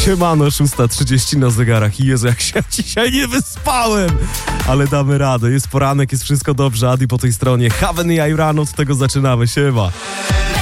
Siemano, 6:30 na zegarach. Jezu, jak się dzisiaj nie wyspałem. Ale damy radę. Jest poranek, jest wszystko dobrze. Adi po tej stronie. Haven i Iran, od tego zaczynamy. Siema.